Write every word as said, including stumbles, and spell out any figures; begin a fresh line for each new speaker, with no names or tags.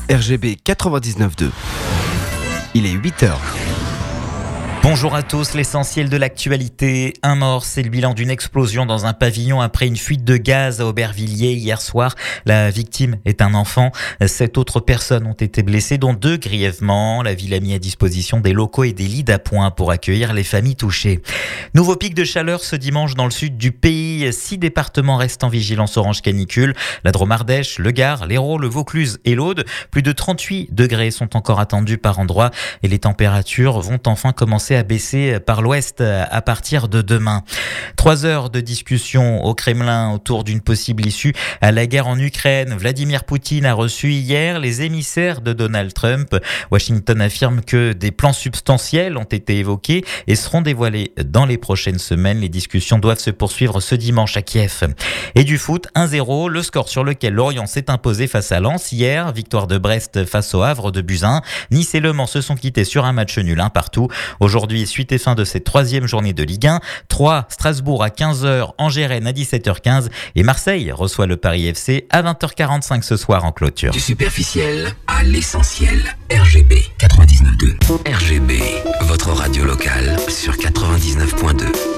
R G B quatre-vingt-dix-neuf deux. Il est huit heures.
Bonjour à tous, l'essentiel de l'actualité. Un mort, c'est le bilan d'une explosion dans un pavillon après une fuite de gaz à Aubervilliers hier soir. La victime est un enfant. Sept autres personnes ont été blessées, dont deux grièvement. La ville a mis à disposition des locaux et des lits d'appoint pour accueillir les familles touchées. Nouveau pic de chaleur ce dimanche dans le sud du pays. Six départements restent en vigilance orange canicule. La Drôme-Ardèche, le Gard, l'Hérault, le Vaucluse et l'Aude. Plus de trente-huit degrés sont encore attendus par endroit et les températures vont enfin commencer à baisser par l'ouest à partir de demain. Trois heures de discussion au Kremlin autour d'une possible issue à la guerre en Ukraine. Vladimir Poutine a reçu hier les émissaires de Donald Trump. Washington affirme que des plans substantiels ont été évoqués et seront dévoilés dans les prochaines semaines. Les discussions doivent se poursuivre ce dimanche à Kiev. Et du foot, un zéro, le score sur lequel Lorient s'est imposé face à Lens hier. Victoire de Brest face au Havre de Buzyn. Nice et Le Mans se sont quittés sur un match nul, un partout. Aujourd'hui, suite et fin de cette troisième journée de Ligue un. trois, Strasbourg à quinze heures, Angers-Rennes à dix-sept heures quinze et Marseille reçoit le Paris F C à vingt heures quarante-cinq ce soir en clôture.
Du superficiel à l'essentiel. R G B quatre-vingt-dix-neuf deux. R G B, votre radio locale sur quatre-vingt-dix-neuf point deux.